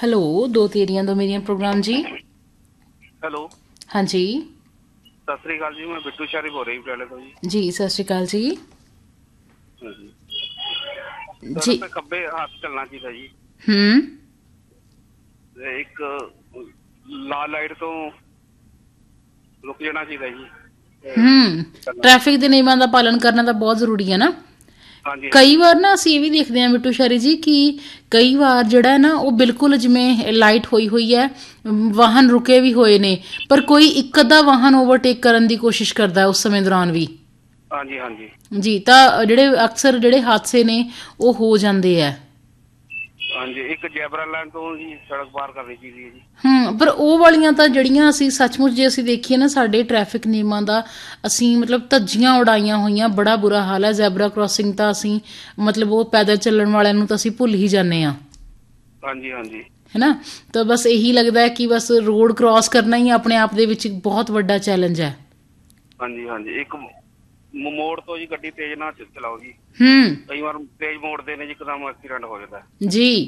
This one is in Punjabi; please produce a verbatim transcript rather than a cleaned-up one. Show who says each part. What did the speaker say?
Speaker 1: ਹੈਲੋ, ਦੋ ਤੇਰੀਆਂ ਦੋ ਮੇਰੀਆਂ ਪ੍ਰੋਗਰਾਮ ਜੀ।
Speaker 2: ਹੈਲੋ,
Speaker 1: ਹਾਂਜੀ
Speaker 2: ਸਤਿ ਸ੍ਰੀ ਅਕਾਲ ਜੀ। ਮੈਂ ਬਿੱਟੂ ਸ਼ਾਰੀ ਬੋਲ ਰਹੀ ਪਟਿਆਲੇ ਤੋਂ ਜੀ।
Speaker 1: ਜੀ, ਸਤਿ ਸ਼੍ਰੀ ਅਕਾਲ ਜੀ।
Speaker 2: ਹਾਂਜੀ ਸਰ,
Speaker 1: ਜੀ।
Speaker 2: ਤੇ ਖੱਬੇ ਹੱਥ ਚੱਲਣਾ ਚਾਹੀਦਾ ਜੀ।
Speaker 1: ਹੂੰ।
Speaker 2: ਤੇ ਇੱਕ ਲਾਲ ਲਾਈਟ ਤੋਂ ਰੁਕ ਜਾਣਾ ਚਾਹੀਦਾ ਜੀ। ਤੇ
Speaker 1: ਹੂੰ,
Speaker 2: ਚੱਲਣਾ।
Speaker 1: ਟ੍ਰੈਫਿਕ ਦੇ ਨਿਯਮਾਂ ਦਾ ਪਾਲਣ ਕਰਨਾ ਤਾਂ ਬਹੁਤ ਜ਼ਰੂਰੀ ਹੈ ਨਾ।
Speaker 2: ਹਾਂਜੀ
Speaker 1: ਕਈ
Speaker 2: ਹਾਂਜੀ
Speaker 1: ਵਾਰ ਨਾ ਅਸੀਂ ਇਹ ਵੀ ਦੇਖਦੇ ਹਾਂ ਬਿੱਟੂ ਸ਼ਾਰੀ ਜੀ ਕਿ ਕਈ ਵਾਰ ਜਿਹੜਾ ਹੈ ਨਾ ਉਹ ਬਿਲਕੁਲ ਜਿਵੇਂ ਲਾਈਟ ਹੋਈ ਹੋਈ ਹੈ, ਵਾਹਨ ਰੁਕੇ ਵੀ ਹੋਏ ਨੇ, ਪਰ ਕੋਈ ਇੱਕ ਅੱਧਾ ਵਾਹਨ ਓਵਰਟੇਕ ਕਰਨ ਦੀ ਕੋਸ਼ਿਸ਼ ਕਰਦਾ ਉਸ ਸਮੇਂ ਦੌਰਾਨ ਵੀ।
Speaker 2: ਹਾਂਜੀ ਹਾਂਜੀ
Speaker 1: ਜੀ, ਤਾਂ ਜਿਹੜੇ ਅਕਸਰ ਜਿਹੜੇ ਹਾਦਸੇ ਨੇ ਉਹ ਹੋ ਜਾਂਦੇ ਹੈ।
Speaker 2: ਹਾਂਜੀ ਇੱਕ ਜੈਬਰਾ ਲਾਈਨ ਤੋਂ ਜੀ ਸੜਕ ਪਾਰ ਕਰਨੀ ਚਾਹੀਦੀ ਹੈ ਜੀ।
Speaker 1: ਹੂੰ, ਪਰ ਉਹ ਵਾਲੀਆਂ ਤਾਂ ਜਿਹੜੀਆਂ ਅਸੀਂ ਸੱਚਮੁੱਚ ਜੇ ਅਸੀਂ ਦੇਖੀਏ ਨਾ, ਸਾਡੇ ਟ੍ਰੈਫਿਕ ਨਿਯਮਾਂ ਦਾ ਅਸੀਂ ਮਤਲਬ ਧੱਜੀਆਂ ਉਡਾਈਆਂ ਹੋਈਆਂ, ਬੜਾ ਬੁਰਾ ਹਾਲ ਹੈ। ਜ਼ੈਬਰਾ ਕ੍ਰੋਸਿੰਗ ਤਾਂ ਅਸੀਂ ਮਤਲਬ ਉਹ ਪੈਦਲ ਚੱਲਣ ਵਾਲਿਆਂ ਨੂੰ ਤਾਂ ਅਸੀਂ ਭੁੱਲ ਹੀ ਜਾਂਦੇ ਹਾਂ।
Speaker 2: ਹਾਂਜੀ ਹਾਂਜੀ
Speaker 1: ਹੈ ਨਾ। ਤਾਂ ਬਸ ਇਹੀ ਲੱਗਦਾ ਹੈ ਕਿ ਬਸ ਰੋਡ ਕ੍ਰੋਸ ਕਰਨਾ ਹੀ ਆਪਣੇ ਆਪ ਦੇ ਵਿੱਚ ਬਹੁਤ ਵੱਡਾ ਚੈਲੰਜ ਹੈ।
Speaker 2: ਹਾਂਜੀ ਹਾਂਜੀ ਇੱਕ ਮੋੜ ਤੋਂ ਜੀ ਗੱਡੀ ਤੇਜ਼ ਨਾ ਚ- ਚਲਾਓ ਜੀ।
Speaker 1: ਹੂੰ।
Speaker 2: ਕਈ ਵਾਰ ਤੇਜ਼ ਮੋੜਦੇ ਨੇ ਜੀ, ਇੱਕਦਮ ਐਕਸੀਡੈਂਟ ਹੋ ਜਾਂਦਾ।
Speaker 1: ਜੀ।